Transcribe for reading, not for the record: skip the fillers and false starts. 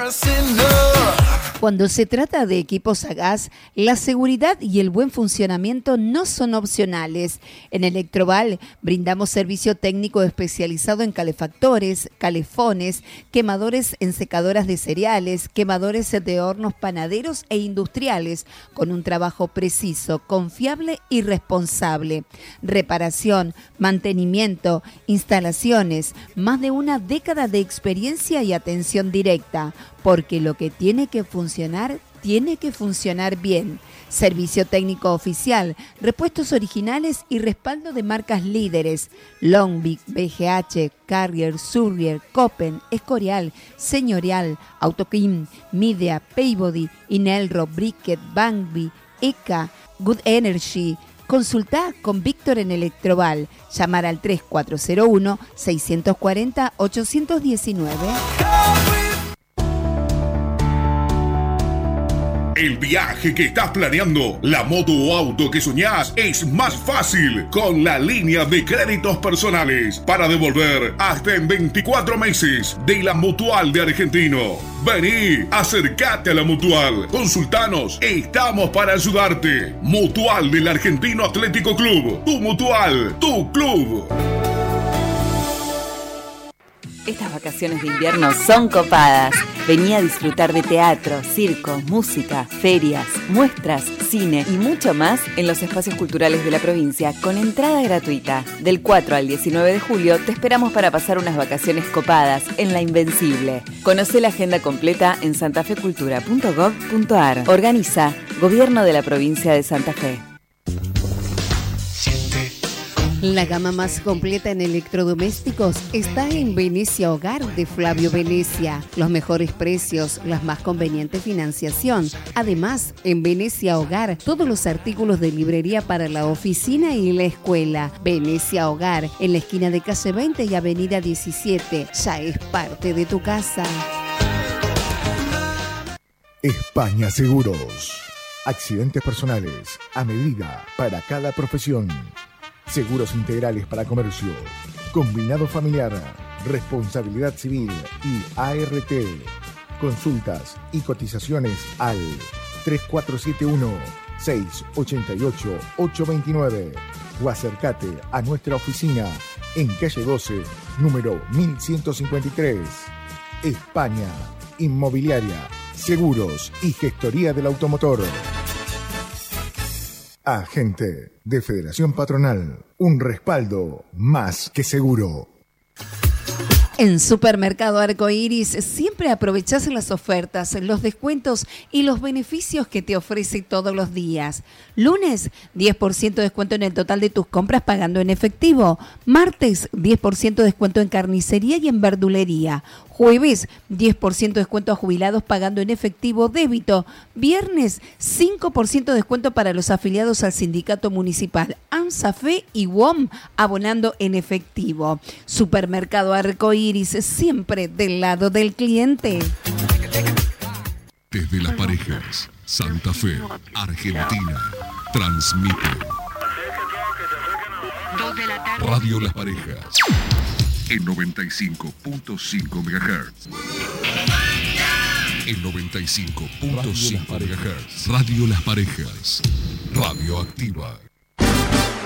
Cuando se trata de equipos a gas, la seguridad y el buen funcionamiento no son opcionales. En Electroval brindamos servicio técnico especializado en calefactores, calefones, quemadores en secadoras de cereales, quemadores de hornos panaderos e industriales, con un trabajo preciso, confiable y responsable. Reparación, mantenimiento, instalaciones, más de una década de experiencia y atención directa. Porque lo que tiene que funcionar bien. Servicio técnico oficial, repuestos originales y respaldo de marcas líderes. Longvic, BGH, Carrier, Surrier, Copen, Escorial, Señorial, Autokim, Midea, Peabody, Inelro, Briquet, Bangby, ECA, Good Energy. Consultá con Víctor en Electroval. Llamar al 3401-640-819. El viaje que estás planeando, la moto o auto que soñás, es más fácil con la línea de créditos personales para devolver hasta en 24 meses de la Mutual de Argentino. Vení, acércate a la Mutual, consultanos, estamos para ayudarte. Mutual del Argentino Atlético Club, tu Mutual, tu club. Estas vacaciones de invierno son copadas. Vení a disfrutar de teatro, circo, música, ferias, muestras, cine y mucho más en los espacios culturales de la provincia con entrada gratuita. Del 4 al 19 de julio te esperamos para pasar unas vacaciones copadas en La Invencible. Conocé la agenda completa en santafecultura.gov.ar. Organiza Gobierno de la Provincia de Santa Fe. La gama más completa en electrodomésticos está en Venecia Hogar de Flavio Venecia. Los mejores precios, la más conveniente financiación. Además, en Venecia Hogar, todos los artículos de librería para la oficina y la escuela. Venecia Hogar, en la esquina de calle 20 y avenida 17. Ya es parte de tu casa. España Seguros. Accidentes personales a medida para cada profesión. Seguros integrales para comercio, combinado familiar, responsabilidad civil y ART. Consultas y cotizaciones al 3471-688-829 o acércate a nuestra oficina en calle 12, número 1153. España, inmobiliaria, seguros y gestoría del automotor. Agente de Federación Patronal, un respaldo más que seguro. En Supermercado Arcoiris siempre aprovechás las ofertas, los descuentos y los beneficios que te ofrece todos los días. Lunes, 10% de descuento en el total de tus compras pagando en efectivo. Martes, 10% de descuento en carnicería y en verdulería. Jueves, 10% de descuento a jubilados pagando en efectivo débito. Viernes, 5% de descuento para los afiliados al sindicato municipal AMSAFE y WOM abonando en efectivo. Supermercado Arcoiris, siempre del lado del cliente. Desde Las Parejas, Santa Fe, Argentina, transmite Radio Las Parejas en 95.5 MHz. En 95.5 MHz. Radio Las Parejas. Radioactiva.